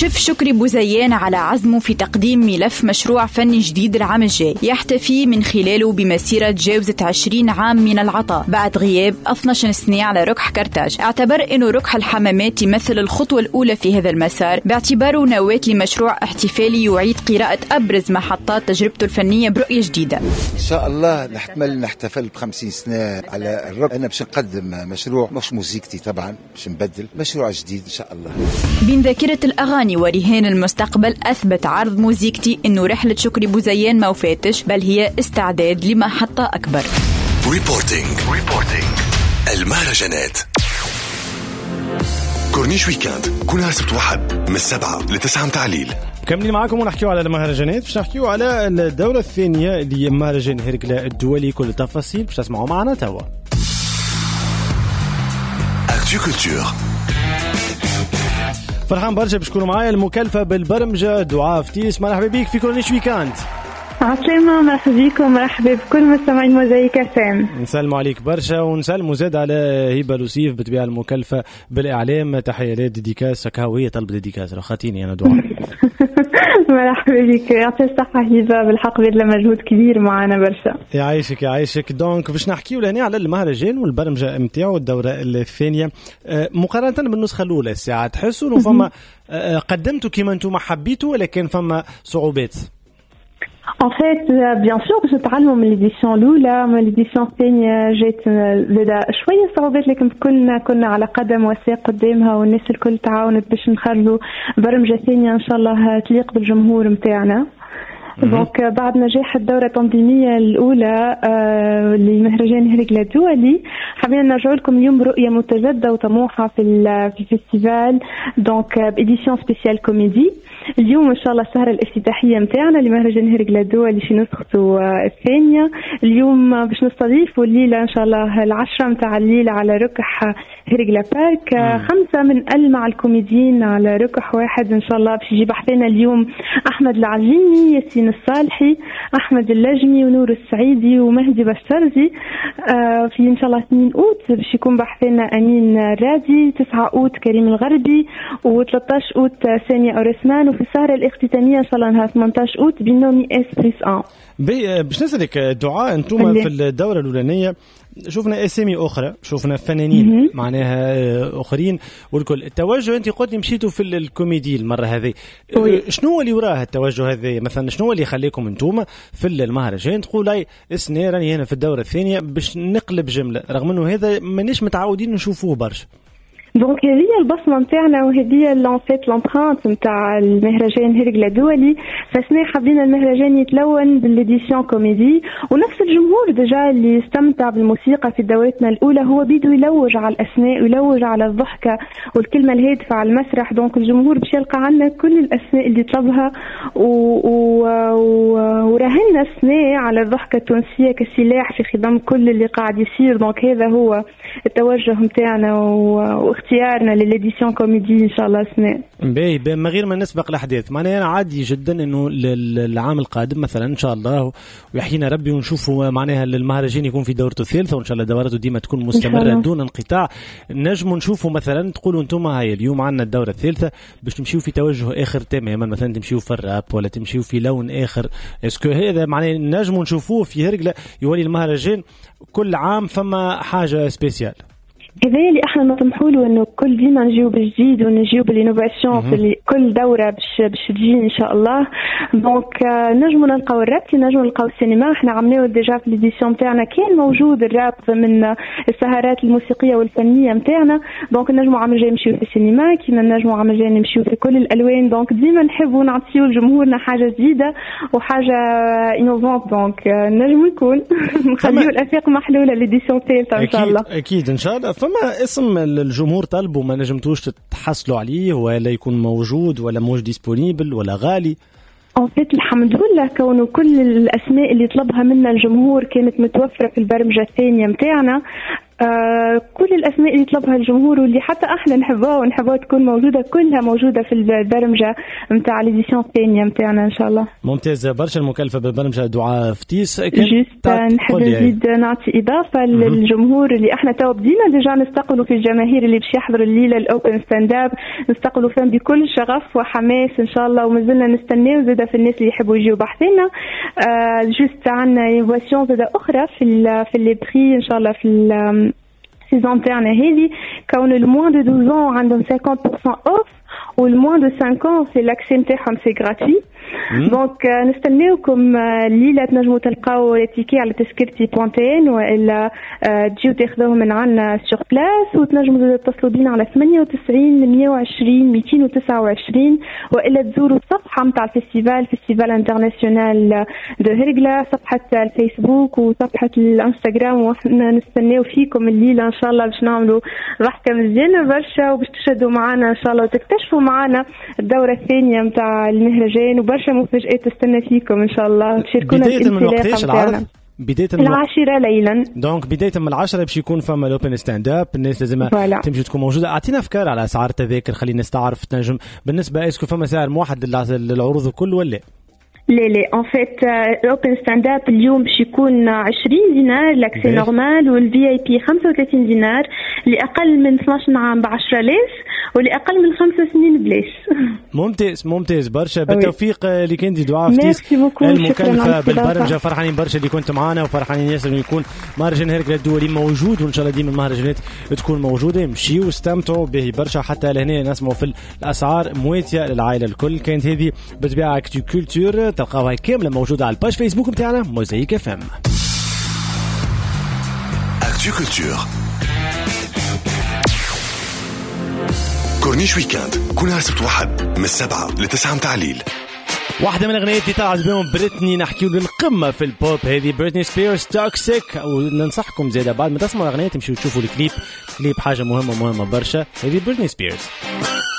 شف شكري بوزيان على عزمه في تقديم ملف مشروع فني جديد العام الجاي يحتفي من خلاله بمسيرة تجاوزت 20 عام من العطاء بعد غياب 12 سنة على ركح كرتاج. اعتبر انه ركح الحمامات يمثل الخطوة الأولى في هذا المسار باعتباره نواة لمشروع احتفالي يعيد قراءة أبرز محطات تجربته الفنية برؤية جديدة. إن شاء الله نحتفل ب50 سنة على الركح. أنا باش نقدم مشروع مش موسيقتي طبعا، باش نبدل مشروع جديد إن شاء الله. بين ذاكرة الأغاني ورهان المستقبل أثبت عرض موسيقتي إنه رحلة شكري بوزيان ما وفاتش، بل هي استعداد لمحطة أكبر. ريبورتينج المهرجانات كورنيش ويكاند كل سبت واحد من 7 ل 9 متعليل. كملين معاكم ونحكيو على المهرجانات. باش نحكيو على الدورة الثانية لمهرجان هيركلا الدولي. كل التفاصيل باش تسمعوا معنا توا. أكتو كولتور. فرحان برشا باش تكونوا معايا. المكلفة بالبرمجة دعاء فتيس، مرحبا بيك في كورنيش ويكاند. عسلامة، مرحبا بكم، مرحبا بكل مستمعين موزايك FM. نسلموا عليك برشا ونسلموا زاد على هبة لوسيف بتبيع المكلفة بالإعلام. تحيات ديديكاس هكاوية طلب ديديكاس رخاتيني أنا دعاء. مرحبا بك، يعطي الصحة هبة، بالحق بذل مجهود كبير معنا برشا. يعيشك. دونك باش نحكيو لهنا على المهرجان والبرمجة متاعو الدورة الثانية مقارنة بالنسخة الأولى. الساعة تحسوا إنه فما قدمتوا كيما أنتم حبيتوا ولكن فما صعوبات؟ En fait, bien sûr باش نتعلموا من الإديسيون الأولى. من الإديسيون الثانية جات بدا شوية صعوبات، لكن كنا على قدم وساق قدامها، والناس الكل تعاونت باش نخرجوا برمجة ثانية إن شاء الله تليق بالجمهور متاعنا. دونك بعد نجاح الدورة التنظيمية الأولى لمهرجان هيركلا الدولي حابين نرجع لكم اليوم برؤية متجددة وطموحة في الفيستيفال، دونك بإديسيون سبيسيال كوميدي. اليوم إن شاء الله السهرة الافتتاحية متاعنا لمهرجان هيركلا الدولي في نسخته الثانية. اليوم باش نستضيفوا الليلة إن شاء الله 10 متاع الليل على ركح هيركلا بارك. 5 من ألمع الكوميديين على ركح واحد إن شاء الله. باش يجيب حفلنا اليوم أحمد العجيني، ياسين الصالحي، أحمد اللجمي، ونور السعيدي، ومهدي بشترزي. في إن شاء الله 2 أوت باش يكون بحثنا أمين رادي، 9 أوت كريم الغربي، و13 أوت سامية أورسمان. وفي السهرة الاختتامية إن شاء الله نهار 18 أوت بنومي إسبريس آن. باش نسألك دعاء، أنتم في الدورة الأولانية شوفنا اسامي اخرى، شوفنا فنانين معناها اخرين والكل. التوجه انت قلت مشيتوا في الكوميدي المره هذه، شنو اللي وراه التوجه هذا؟ مثلا شنو اللي يخليكم انتم في المهرجان تقول اي السنه راني هنا في الدوره الثانيه باش نقلب جمله، رغم انه هذا مانيش متعودين نشوفوه برشا؟ دونك هذه البصمه نتاعنا، وهذه لانفيت لامبرانت نتاع المهرجان هيركلا الدولي. فسنا حابين المهرجان يتلون بالإديسيون كوميدي، ونفس الجمهور ديجا اللي استمتع بالموسيقى في دورتنا الاولى هو بيدو يلوج على الاسماء ويلوج على الضحكه والكلمه الهادفه على المسرح. دونك الجمهور باش يلقى عنا كل الاسماء اللي طلبها، ورهنا السنة على الضحكه التونسيه كسلاح في خدمه كل اللي قاعد يصير. دونك هذا هو التوجه نتاعنا واختيارنا للإديسيون كوميدي إن شاء الله السنة. باهي من غير ما نسبق الأحداث، معناها عادي جدا إنه العام القادم مثلا إن شاء الله ويحيينا ربي ونشوفوا معناها المهرجان يكون في دورته الثالثة، وإن شاء الله دورته ديما تكون مستمرة دون انقطاع. نجم نشوفوا مثلا تقولوا أنتم هاي اليوم عندنا الدورة الثالثة باش تمشيوا في توجه آخر تماما، مثلا تمشيوا في الراب ولا تمشيوا في لون آخر. اسكو هذا معناه نجم نشوفوه في هيركلا يولي المهرجان كل عام فما حاجة سبيسيال؟ هذا اللي احنا نطمحوا له، انه كل ديما نجيو بالجديد ونجيو بالانوفاسيون في كل دوره باش تجي ان شاء الله. دونك نجموا نلقاو الراب، نجموا نلقاو السينما. احنا عملناه ديجا في ليديسيون تاعنا، كان موجود الراب ضمن السهرات الموسيقيه والفنيه نتاعنا. دونك نجموا عام جاي نمشيو في السينما، كيما نجموا عام جاي نمشيو في كل الالوان. دونك ديما نحبوا نعطيو لجمهورنا حاجه جديده وحاجه انوفونت. دونك نجموا يكون نخليو الافاق محلوله ليديسيون الثالثه ان شاء الله. اكيد ان شاء الله. فما اسم الجمهور طلبوا ما نجمتوش تتحصلوا عليه، ولا يكون موجود ولا موش ديسبونيبل ولا غالي؟ أنفيت الحمد لله كونه كل الأسماء اللي طلبها منا الجمهور كانت متوفرة في البرمجة الثانية متاعنا. كل الأسماء اللي يطلبها الجمهور واللي حتى احنا نحبها تكون موجودة، كلها موجودة في البرمجة متاع الإديسيون الثانية متاعنا إن شاء الله. ممتاز برشا. المكلفة بالبرمجة دعاء فتيس. جست نحب نزيد نعطي إضافة للجمهور اللي احنا تو بدينا ديجا نستقبلوا في الجماهير اللي باش يحضروا الليلة الأوبن ستاند اب، نستقبلوا فيهم بكل شغف وحماس إن شاء الله، ومازلنا نستناو زادة في الناس اللي يحبوا يجيوا بحثنا. جست عنا إنوفاسيون زادة أخرى في اللي بري إن شاء الله في السيزون تاعنا هذه، كون الموان دو 12 عندهم 50% اوف والموان دو 5 ans c'est l'accès نتاعهم سي غراتوي. دونك نستناوكم الليله تنجموا تلقاو تيكي على تذكرتي بوانتين، والا تجيو تاخذوه من عنا سور بلاس، وتنجموا تتصلوا بينا على 98 120 229، والا تزوروا الصفحه نتاع الفيستيفال انترناسيونال دو هرقله، صفحه الفيسبوك وصفحه الانستغرام، وحنا نستناو فيكم الليله ان شاء الله باش نعملوا ضحكه مزيانه برشا، وباش تشهدوا معنا ان شاء الله وتكتشفوا معنا الدوره الثانيه نتاع المهرجان، وبرشا مفاجآت تستنى فيكم ان شاء الله. تشاركونا الانطلاقه نتاعنا بداية من 10 ليلا. دونك بداية من 10 باش يكون فما الاوبن ستاند اب، الناس لازم تمشي تكون موجودة. اعطينا افكار على اسعار التذاكر، خلينا نستعرف تنجم بالنسبة اسكو فما سعر موحد للعروض الكل ولا لا ان فيت الاوبن ستاند اب اليوم باش يكون 20 دينار لاكسي نورمال، والفي اي بي 35 دينار، اللي اقل من 12 عام ب 10000 واللي اقل من 5 سنين بلاش. ممتاز برشا. بالتوفيق اللي كان دي دعاء فتيس المكلفة بالبرمجة. فرحانين برشا اللي كنت معنا، وفرحانين ياسر انه يكون مهرجان هرقله الدولي موجود، وان شاء الله ديما المهرجانات تكون موجودة. يمشيوا واستمتعوا به برشا، حتى لهنا نسمعوا في الاسعار مواتية للعائلة الكل. كانت هذه بالطبيعة اكتو كولتور، تلقاوها كاملة موجودة على الباج فيسبوك بتاعنا موزايك اف ام. اكتو كولتور كورنيش ويكاند كل سبت واحد من 7 ل 9 متاع الليل. واحدة من الأغنيات اللي طلعت بهم بريتني، نحكيو للقمة في البوب، هذه بريتني سبيرز توكسيك. وننصحكم زيادة بعد ما تسمعوا الأغنية تمشوا تشوفوا الكليب حاجة مهمة برشا. هذه بريتني سبيرز.